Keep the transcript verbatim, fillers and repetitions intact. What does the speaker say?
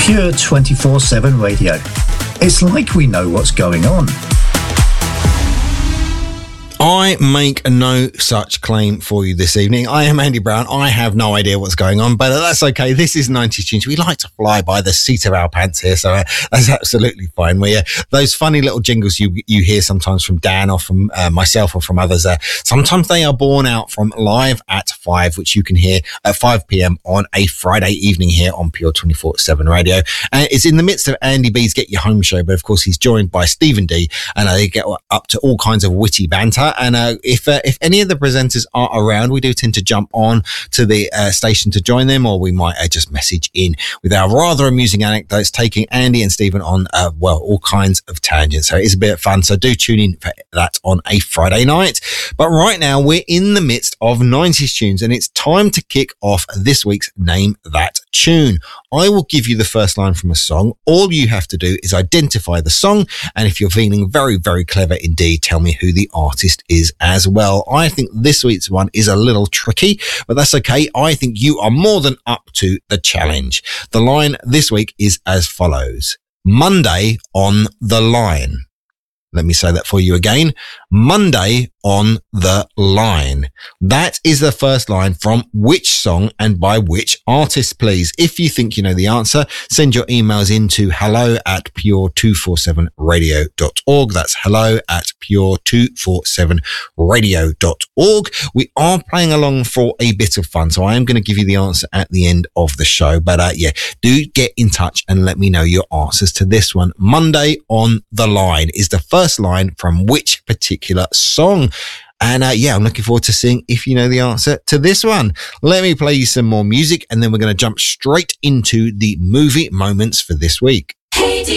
Pure twenty-four seven radio. It's like we know what's going on. I make no such claim for you this evening. I am Andy Brown. I have no idea what's going on, but that's okay. This is nineties Tunes. We like to fly by the seat of our pants here, so uh, that's absolutely fine. We uh, those funny little jingles you you hear sometimes from Dan or from uh, myself or from others. Uh, sometimes they are born out from Live at Five, which you can hear at five p.m. on a Friday evening here on Pure twenty-four seven Radio. And it's in the midst of Andy B's Get Your Home show, but of course he's joined by Stephen D, and they get up to all kinds of witty banter. And uh, if uh, if any of the presenters are around, we do tend to jump on to the uh, station to join them, or we might uh, just message in with our rather amusing anecdotes, taking Andy and Stephen on, uh, well, all kinds of tangents. So it is a bit of fun. So do tune in for that on a Friday night. But right now, we're in the midst of nineties Tunes, and it's time to kick off this week's Name That Tune. I will give you the first line from a song. All you have to do is identify the song, and if you're feeling very, very clever indeed, tell me who the artist is as well. I think this week's one is a little tricky, but that's okay. I think you are more than up to the challenge. The line this week is as follows. Monday on the line. Let me say that for you again. Monday on the line. That is the first line from which song and by which artist, please. If you think you know the answer, send your emails into hello at pure two four seven radio dot org. That's hello at pure two four seven radio dot org. We are playing along for a bit of fun, so I am going to give you the answer at the end of the show. But uh, yeah, do get in touch and let me know your answers to this one. Monday on the line is the first line from which particular song? And uh, yeah, I'm looking forward to seeing if you know the answer to this one. Let me play you some more music, and then we're going to jump straight into the movie moments for this week.